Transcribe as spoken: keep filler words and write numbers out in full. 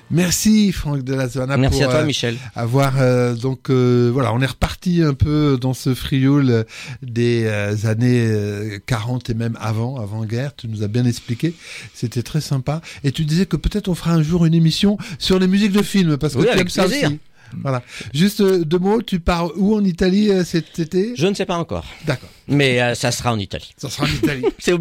Merci Franck de la Zona. Merci pour, à toi euh, Michel. Avoir euh, donc euh, voilà, on est reparti un peu dans ce frioul des euh, années euh, quarante et même avant, avant-guerre. Tu nous as bien expliqué, c'était très sympa. Et tu disais que peut-être on fera un jour une émission sur les musiques de films parce que oui, tu avec aimes ça plaisir. aussi. Voilà. Juste euh, deux mots, tu pars où en Italie euh, cet été ? Je ne sais pas encore. D'accord. Mais euh, ça sera en Italie. Ça sera en Italie. C'est